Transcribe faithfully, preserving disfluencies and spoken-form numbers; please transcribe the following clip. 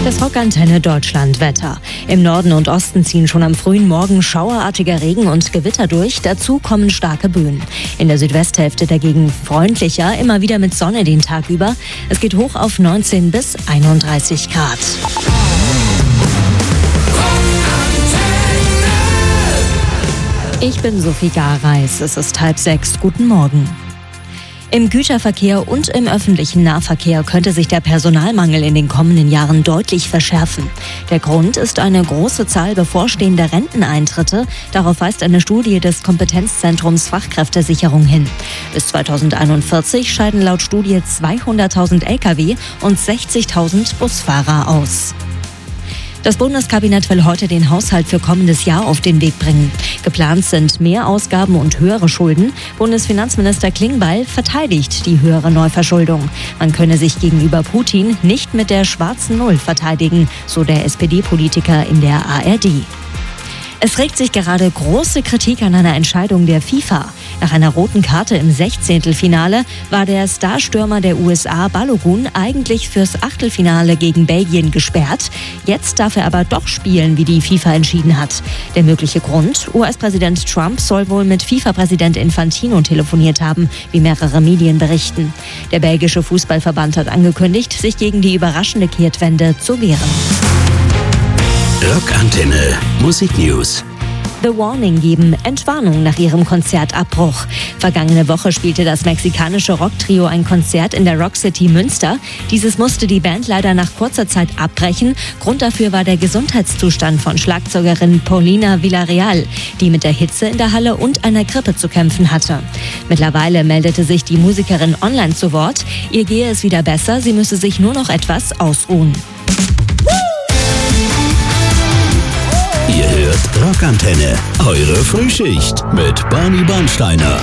Das Rockantenne Deutschland-Wetter. Im Norden und Osten ziehen schon am frühen Morgen schauerartiger Regen und Gewitter durch. Dazu kommen starke Böen. In der Südwesthälfte dagegen freundlicher, immer wieder mit Sonne den Tag über. Es geht hoch auf neunzehn bis einunddreißig Grad. Ich bin Sophie Gareis. Es ist halb sechs. Guten Morgen. Im Güterverkehr und im öffentlichen Nahverkehr könnte sich der Personalmangel in den kommenden Jahren deutlich verschärfen. Der Grund ist eine große Zahl bevorstehender Renteneintritte. Darauf weist eine Studie des Kompetenzzentrums Fachkräftesicherung hin. Bis zweitausendeinundvierzig scheiden laut Studie zweihunderttausend L K W und sechzigtausend Busfahrer aus. Das Bundeskabinett will heute den Haushalt für kommendes Jahr auf den Weg bringen. Geplant sind Mehrausgaben und höhere Schulden. Bundesfinanzminister Klingbeil verteidigt die höhere Neuverschuldung. Man könne sich gegenüber Putin nicht mit der schwarzen Null verteidigen, so der S P D-Politiker in der A R D. Es regt sich gerade große Kritik an einer Entscheidung der FIFA. Nach einer roten Karte im Sechzehntelfinale war der Starstürmer der U S A Balogun eigentlich fürs Achtelfinale gegen Belgien gesperrt. Jetzt darf er aber doch spielen, wie die FIFA entschieden hat. Der mögliche Grund? U S-Präsident Trump soll wohl mit FIFA-Präsident Infantino telefoniert haben, wie mehrere Medien berichten. Der belgische Fußballverband hat angekündigt, sich gegen die überraschende Kehrtwende zu wehren. Rockantenne Musik News. The Warning geben Entwarnung nach ihrem Konzertabbruch. Vergangene Woche spielte das mexikanische Rocktrio ein Konzert in der Rock City Münster. Dieses musste die Band leider nach kurzer Zeit abbrechen. Grund dafür war der Gesundheitszustand von Schlagzeugerin Paulina Villarreal, die mit der Hitze in der Halle und einer Grippe zu kämpfen hatte. Mittlerweile meldete sich die Musikerin online zu Wort. Ihr gehe es wieder besser, sie müsse sich nur noch etwas ausruhen. Ihr hört Rockantenne, eure Frühschicht mit Barney Bernsteiner.